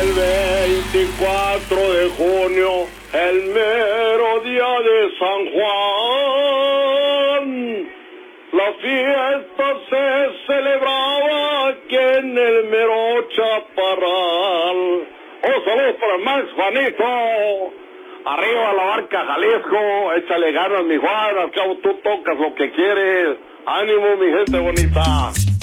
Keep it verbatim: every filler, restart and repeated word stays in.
el veinticuatro de junio, el mero día de San Juan, la fiesta se celebraba aquí en el mero Chaparral. Un saludo para Max Juanito. Arriba la barca Jalisco, échale ganas mi Juan, al cabo tú tocas lo que quieres. Ánimo mi gente bonita.